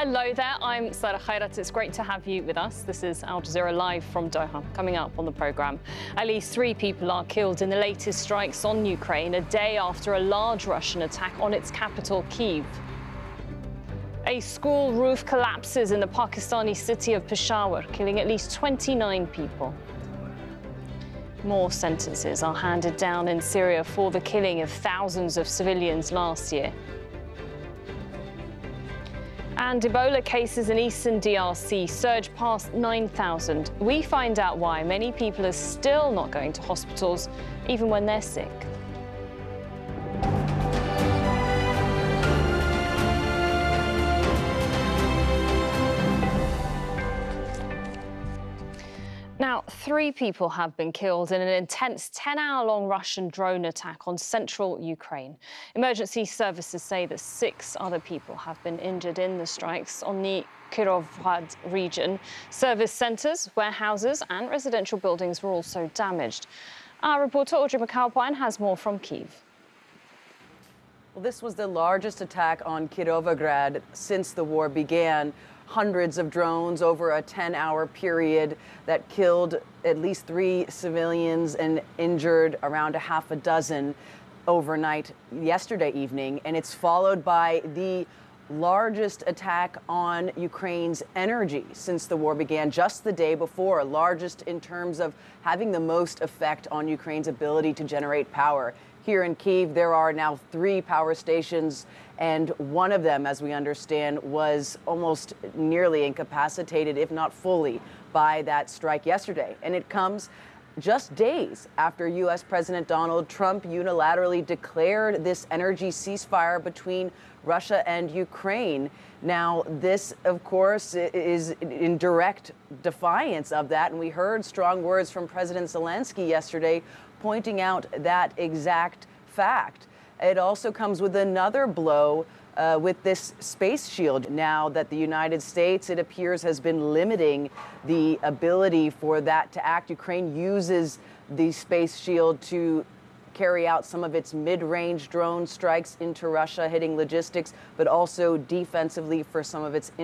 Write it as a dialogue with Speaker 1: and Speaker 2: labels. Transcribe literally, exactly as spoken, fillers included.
Speaker 1: Hello there, I'm Sarah Khairat. It's great to have you with us. This is Al Jazeera Live from Doha. Coming up on the programme, at least three people are killed in the latest strikes on Ukraine, a day after a large Russian attack on its capital, Kyiv. A school roof collapses in the Pakistani city of Peshawar, killing at least twenty-nine people. More sentences are handed down in Syria for the killing of thousands of civilians last year. And Ebola cases in eastern D R C surge past nine thousand. We find out why many people are still not going to hospitals, even when they're sick. Now, three people have been killed in an intense ten-hour-long Russian drone attack on central Ukraine. Emergency services say that six other people have been injured in the strikes on the Kirovohrad region. Service centres, warehouses and residential buildings were also damaged. Our reporter Audrey McAlpine has more from Kyiv.
Speaker 2: Well, this was the largest attack on Kirovohrad since the war began. Hundreds of drones over a ten-hour period that killed at least three civilians and injured around a half a dozen overnight yesterday evening. And it's followed by the largest attack on Ukraine's energy since the war began, just the day before, largest in terms of having the most effect on Ukraine's ability to generate power. Here in Kyiv, there are now three power stations, and one of them, as we understand, was almost nearly incapacitated, if not fully, by that strike yesterday. And it comes just days after U S President Donald Trump unilaterally declared this energy ceasefire between Russia and Ukraine. Now, this, of course, is in direct defiance of that, and we heard strong words from President Zelensky yesterday pointing out that exact fact. It also comes with another blow uh, with this space shield. Now that the United States, it appears, has been limiting the ability for that to act. Ukraine uses the space shield to carry out some of its mid-range drone strikes into Russia, hitting logistics, but also defensively for some of its